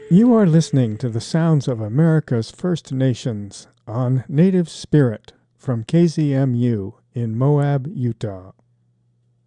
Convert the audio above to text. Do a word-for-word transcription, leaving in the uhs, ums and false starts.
You are listening to the sounds of America's First Nations on Native Spirit from K Z M U in Moab, Utah.